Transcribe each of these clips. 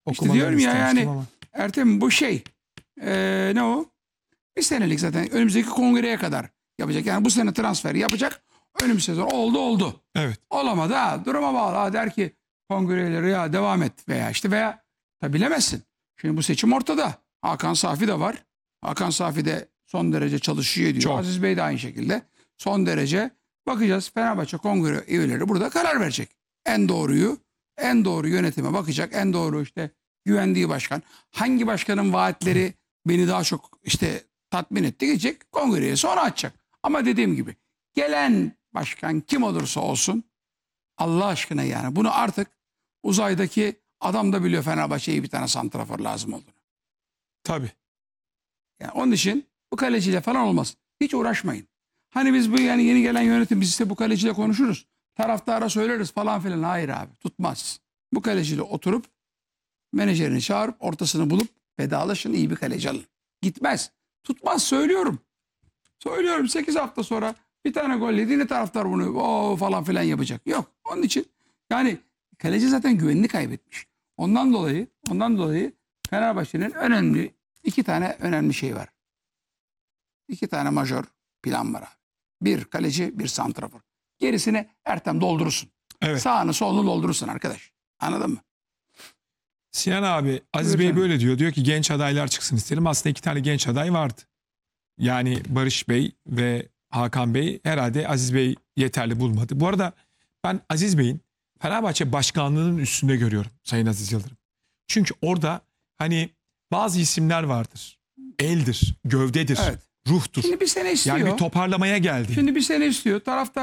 İşte diyorum ya yani ama. Ertem bu şey ne o? Bir senelik zaten önümüzdeki kongreye kadar yapacak. Yani bu sene transfer yapacak. Önümüz sezon oldu. Evet. Olamadı ha. Duruma bağlı. Ha, der ki kongreleri ya devam et veya tabi bilemezsin. Şimdi bu seçim ortada. Hakan Safi de var. Hakan Safi de son derece çalışıyor diyor. Çok. Aziz Bey de aynı şekilde. Son derece bakacağız. Fenerbahçe kongre üyeleri burada karar verecek. En doğru yönetime bakacak. En doğru işte güvendiği başkan. Hangi başkanın vaatleri beni daha çok işte tatmin etti diyecek. Kongreye sonra açacak. Ama dediğim gibi gelen başkan kim olursa olsun Allah aşkına yani bunu artık uzaydaki adam da biliyor Fenerbahçe'ye bir tane santrafor lazım olduğunu. Tabii. Yani onun için bu kaleciyle falan olmaz. Hiç uğraşmayın. Hani biz bu yani yeni gelen yönetim biz işte bu kaleciyle konuşuruz. Taraftara söyleriz falan filan. Hayır abi tutmaz. Bu kaleciyle oturup menajerini çağırıp ortasını bulup vedalaşın iyi bir kaleci alın. Gitmez. Tutmaz söylüyorum. Söylüyorum 8 hafta sonra bir tane gol yediğinde taraftar bunu falan filan yapacak. Yok. Onun için yani kaleci zaten güvenini kaybetmiş. Ondan dolayı Fenerbahçe'nin önemli 2 tane önemli şey var. 2 tane majör plan var abi. Bir kaleci, bir santrafor. Gerisini Ertem doldurursun. Evet. Sağını solunu doldurursun arkadaş. Anladın mı? Sinan abi Aziz Bey böyle diyor. Diyor ki genç adaylar çıksın isterim. Aslında 2 tane genç aday vardı. Yani Barış Bey ve Hakan Bey herhalde Aziz Bey yeterli bulmadı. Bu arada ben Aziz Bey'in Fenerbahçe başkanlığının üstünde görüyorum Sayın Aziz Yıldırım. Çünkü orada hani bazı isimler vardır. Eldir, gövdedir, Evet. ruhtur. Şimdi bir sene istiyor. Yani bir toparlamaya geldi. Şimdi bir sene istiyor.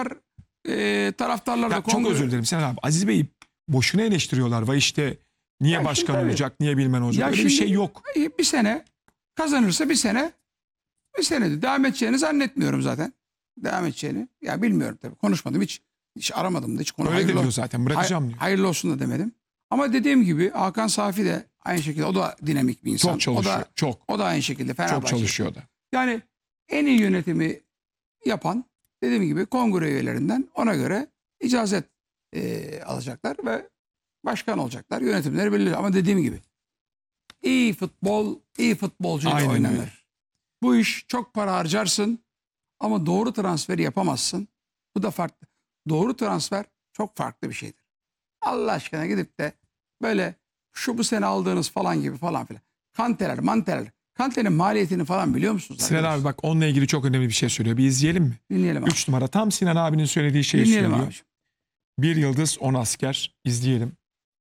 Taraftarlar da çok özür dilerim Sinan abi. Aziz Bey'i boşuna eleştiriyorlar. Vay işte niye başkan olacak, niye bilmem olacak. Öyle bir şey yok. Bir sene kazanırsa bir sene de devam edeceğini zannetmiyorum zaten. Devam edeceğini. Ya bilmiyorum tabii. Konuşmadım hiç aramadım da hiç konu. Öyle de diyor zaten bırakacağım diyor. Hayırlı olsun da demedim. Ama dediğim gibi Hakan Safi de aynı şekilde o da dinamik bir insan. Çok çalışıyor. O da aynı şekilde Fenerbahçe. Çok çalışıyor da. Yani en iyi yönetimi yapan dediğim gibi kongre üyelerinden ona göre icazet alacaklar ve başkan olacaklar. Yönetimleri belirli ama dediğim gibi iyi futbolcuyla Aynen oynanır. öyle. Bu iş çok para harcarsın ama doğru transferi yapamazsın. Bu da farklı. Doğru transfer çok farklı bir şeydir. Allah aşkına gidip de böyle bu sene aldığınız falan gibi falan filan. Manteler. Kante'nin maliyetini falan biliyor musunuz? Sinan abi bak onunla ilgili çok önemli bir şey söylüyor. Bir izleyelim mi? Dinleyelim abi. 3 numara tam Sinan abinin söylediği şeyi Dinleyelim söylüyor. abiciğim. 1 yıldız 10 asker. İzleyelim.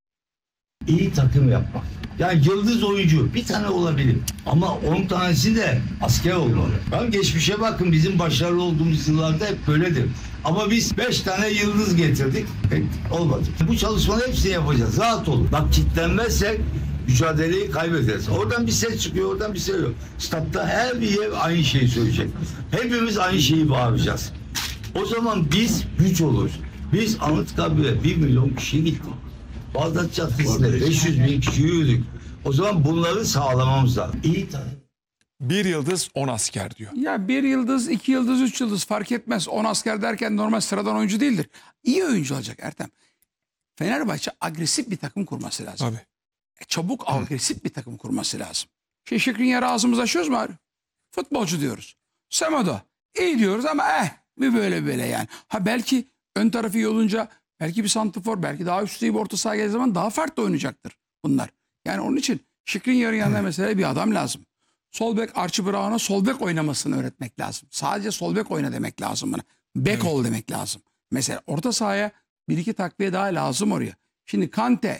İyi takım yapmak. Yani yıldız oyuncu bir tane olabilir. Ama 10 tanesi de asker olmalı. Ben geçmişe bakın bizim başarılı olduğumuz yıllarda hep böyledir. Ama biz 5 tane yıldız getirdik. Pek olmadı. Bu çalışmaların hepsini yapacağız. Rahat olun. Bak kitlenmezsek mücadeleyi kaybederiz. Oradan bir ses çıkıyor, oradan bir ses yok. Statta her bir yer aynı şeyi söyleyecek. Hepimiz aynı şeyi bağıracağız. O zaman biz güç oluruz. Biz Anıtkabir'e 1 milyon kişi gittik. Bağdat Caddesi'nde 500 bin kişi yürüdük. O zaman bunları sağlamamız lazım. İyi tabii. 1 yıldız 10 asker diyor. Ya 1 yıldız, 2 yıldız, 3 yıldız fark etmez. 10 asker derken normal sıradan oyuncu değildir. İyi oyuncu olacak Ertem. Fenerbahçe agresif bir takım kurması lazım. Tabii. Çabuk agresif bir takım kurması lazım. Şikrin ağzımızı açıyoruz mu abi? Futbolcu diyoruz. Semedo iyi diyoruz ama bir böyle yani. Ha belki ön tarafı iyi olunca belki bir santrafor belki daha üst düzey bir orta saha geldiği zaman daha farklı oynayacaktır bunlar. Yani onun için Şikrin yanında mesela bir adam lazım. Sol bek Archie Brown'a sol bek oynamasını öğretmek lazım. Sadece sol bek oyna demek lazım bana. Bek ol demek lazım. Mesela orta sahaya 1-2 takviye daha lazım oraya. Şimdi Kante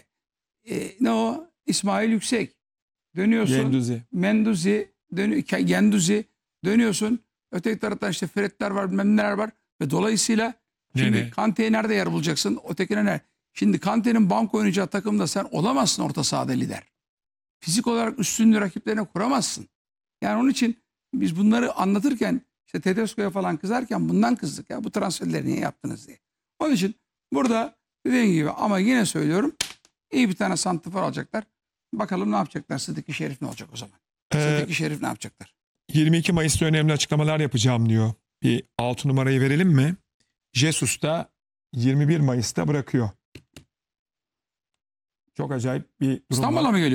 İsmail Yüksek dönüyorsun. Genduzi dönüyorsun. Öteki taraftan işte Fredler var bilmem neler var. Ve dolayısıyla şimdi Kante'ye nerede yer bulacaksın? Ötekine nerede? Şimdi Kante'nin bank oynayacağı takımda sen olamazsın orta sahada lider. Fizik olarak üstünlüğü rakiplerine kuramazsın. Yani onun için biz bunları anlatırken işte Tedesco'ya falan kızarken bundan kızdık ya bu transferleri niye yaptınız diye. Onun için burada dediğim gibi ama yine söylüyorum iyi bir tane santrafor alacaklar. Bakalım ne yapacaklar? Sıddık Şerif ne olacak o zaman? Sıddık Şerif ne yapacaklar? 22 Mayıs'ta önemli açıklamalar yapacağım diyor. Bir 6 numarayı verelim mi? Jesus da 21 Mayıs'ta bırakıyor. Çok acayip bir durum var. İstanbul'a mı geliyor?